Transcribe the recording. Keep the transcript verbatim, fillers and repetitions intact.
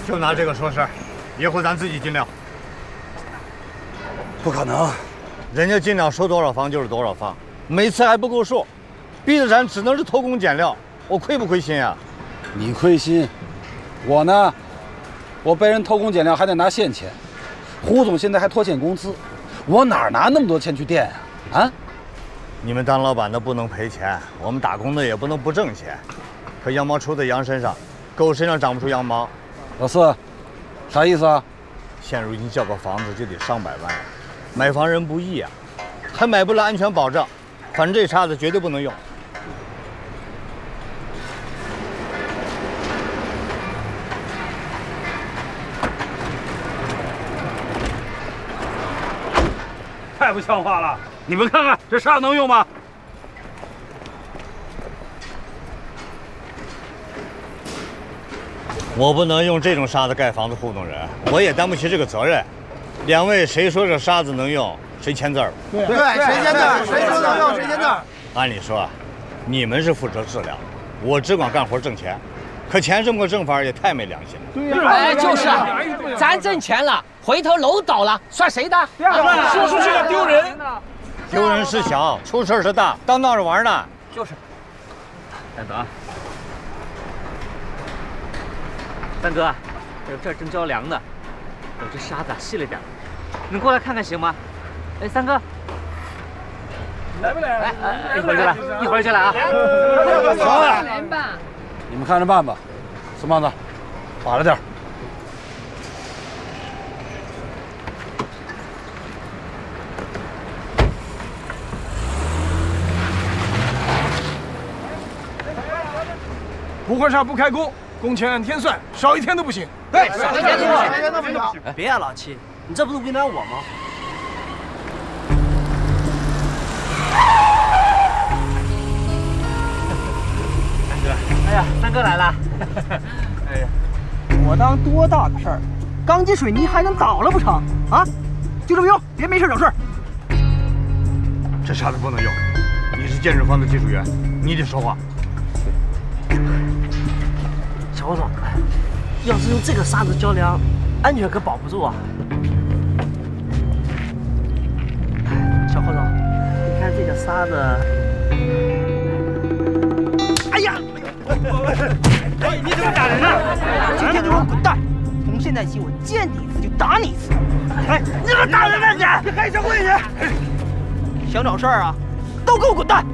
就拿这个说事，以后咱自己尽量。 不可能， 人家尽量收多少房就是多少房，每次还不够数，逼得咱只能是偷工减料，我亏不亏心啊？ 你亏心，我呢，我被人偷工减料还得拿现钱，胡总现在还拖欠工资，我哪拿那么多钱去垫呀？啊？ 你们当老板的不能赔钱，我们打工的也不能不挣钱。可羊毛出在羊身上，狗身上长不出羊毛。 老四，啥意思啊？ 现如今叫个房子就得上百万，买房人不易啊，还买不了安全保障。反正这沙子绝对不能用。 太不像话了！你们看看这沙子能用吗？ 我不能用这种沙子盖房子糊弄人，我也担不起这个责任。两位谁说这沙子能用，谁签字儿？ 对，谁签字儿？谁说能用，谁签字儿？ 按理说，你们是负责质量，我只管干活挣钱。可钱这么个挣法也太没良心了。 对呀，哎，就是啊，咱挣钱了，回头楼倒了，算谁的？ 对啊，说出去了丢人。 丢人是小，出事是大，当闹着玩呢。 就是。 三德，三哥，这儿正着凉呢，有这沙子啊细了点，你过来看看行吗？哎，三哥， 来不来？ 来，一会儿就来，一会儿就来啊。 行了，你们看着办吧。孙胖子，把着点。 不换沙不开工，工钱按天算，少一天都不行。 对，少一天都不行，少一天都不行。 别呀，老七，你这不是为难我吗？ 三哥，哎呀，三哥来了。哎呀， 我当多大个事儿？钢筋水泥还能倒了不成？啊，就这么用，别没事找事儿。 这沙子不能用，你是建筑方的技术员，你得说话。 小伙总，要是用这个沙子浇梁，安全可保不住啊！小伙总，你看这个沙子，哎呀！ 哎，你怎么打人呢？ 今天给我滚蛋！从现在起，我见你一次就打你一次。哎，你怎么打人呢你？你还想跪下？想找事儿啊？都给我滚蛋！